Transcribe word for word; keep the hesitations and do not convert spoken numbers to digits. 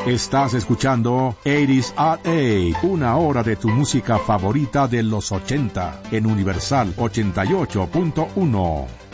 Estás escuchando ochenta at eight, una hora de tu música favorita de los ochenta, en Universal ochenta y ocho punto uno.